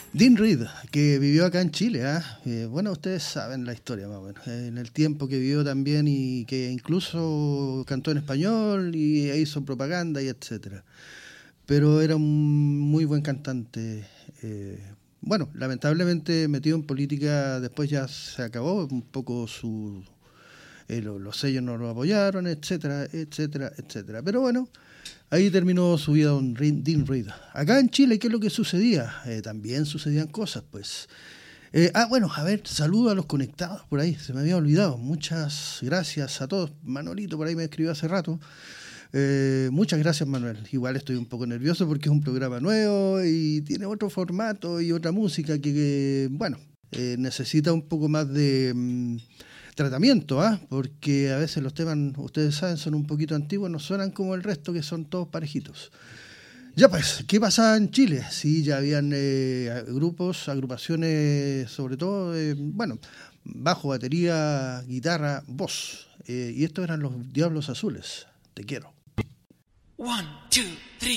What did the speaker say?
Dean Reed, que vivió acá en Chile, ¿ah? Bueno, ustedes saben la historia más o menos. En el tiempo que vivió también y que incluso cantó en español y hizo propaganda y etcétera. Pero era un muy buen cantante. Bueno, lamentablemente metido en política, después ya se acabó un poco su... los sellos no lo apoyaron, etcétera, etcétera, etcétera. Pero bueno, ahí terminó su vida don Dean Reed. Acá en Chile, ¿qué es lo que sucedía? También sucedían cosas, pues. Bueno, a ver, saludo a los conectados por ahí, se me había olvidado. Muchas gracias a todos. Manolito por ahí me escribió hace rato. Muchas gracias, Manuel. Igual estoy un poco nervioso porque es un programa nuevo y tiene otro formato y otra música bueno, necesita un poco más de tratamiento, ¿ah? Porque a veces los temas, ustedes saben, son un poquito antiguos, no suenan como el resto que son todos parejitos. Ya pues, ¿qué pasaba en Chile? Sí, ya habían grupos, agrupaciones, sobre todo, bueno, bajo, batería, guitarra, voz. Y estos eran los Diablos Azules. Te quiero. 1, 2, 3.